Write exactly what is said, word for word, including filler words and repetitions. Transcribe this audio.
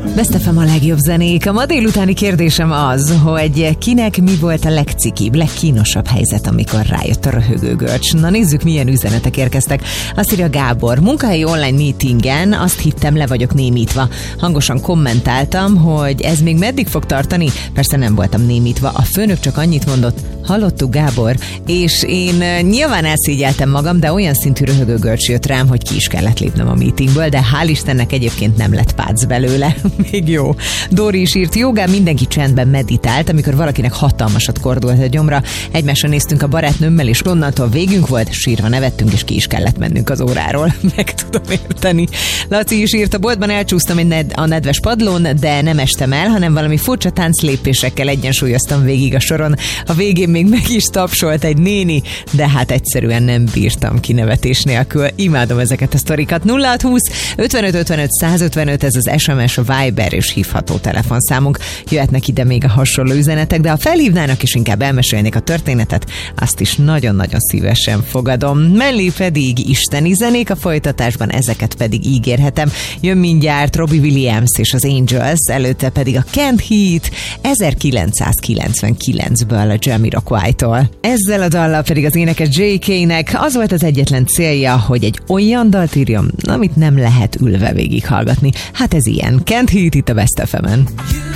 Best ef em a legjobb zenék. A ma délutáni kérdésem az, hogy kinek mi volt a legcikibb, legkínosabb helyzet, amikor rájött a röhögő görcs. Na nézzük, milyen üzenetek érkeztek. Azt írja Gábor: munkahelyi online meetingen azt hittem, le vagyok némítva. Hangosan kommentáltam, hogy ez még meddig fog tartani. Persze nem voltam némítva. A főnök csak annyit mondott: hallottuk, Gábor, és én nyilván elszégyeltem magam, de olyan szintű röhögő görcs jött rám, hogy ki is kellett lépnem a meetingből, de hál' Istennek egyébként nem lett pác belőle. Még jó. Dóri is írt: jogán mindenki csendben meditált, amikor valakinek hatalmasat kordult a gyomra. Egymásra néztünk a barátnőmmel, és onnantól végünk volt, sírva nevettünk, és ki is kellett mennünk az óráról. Meg tudom érteni. Laci is írt: a boltban elcsúsztam egy ned- a nedves padlón, de nem estem el, hanem valami furcsa tánclépésekkel egyensúlyoztam végig a soron. A végén még meg is tapsolt egy néni, de hát egyszerűen nem bírtam ki nevetés nélkül. Imádom ezeket a sztorikat. nulla hat húsz ötvenöt ötvenöt százötvenöt, ez az es em es, a Viber és hívható telefonszámunk. Jöhetnek ide még a hasonló üzenetek, de ha felhívnának és inkább elmesélnék a történetet, azt is nagyon-nagyon szívesen fogadom. Mellé pedig isteni zenék a folytatásban, ezeket pedig ígérhetem. Jön mindjárt Robbie Williams és az Angels, előtte pedig a Can't Heat ezerkilencszázkilencvenkilencből a Jamiroquai-tól. Ezzel a dallal pedig az énekes jé ká-nek az volt az egyetlen célja, hogy egy olyan dalt írjon, amit nem lehet ülve végighallgatni. Hát ez ilyen. Can't Heat itt a Best ef emen.